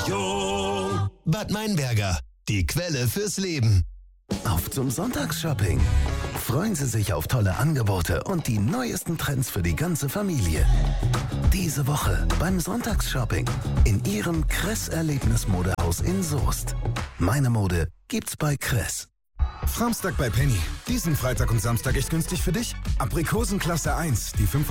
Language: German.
Jo. Bad Meinberger, die Quelle fürs Leben. Auf zum Sonntagsshopping. Freuen Sie sich auf tolle Angebote und die neuesten Trends für die ganze Familie. Diese Woche beim Sonntagsshopping in Ihrem Kress-Erlebnismodehaus in Soest. Meine Mode gibt's bei Kress. Framstag bei Penny. Diesen Freitag und Samstag echt günstig für dich? Aprikosen Klasse 1, die 5